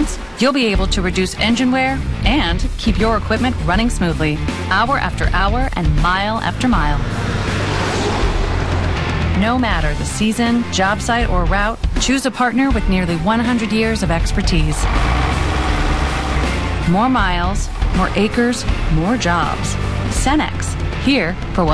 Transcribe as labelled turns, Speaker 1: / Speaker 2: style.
Speaker 1: experience, you'll be able to reduce engine wear and keep your equipment running smoothly, hour after hour and mile after mile. No matter the season, job site, or route, choose a partner with nearly 100 years of expertise. More miles, more acres, more jobs. Cenex, here for what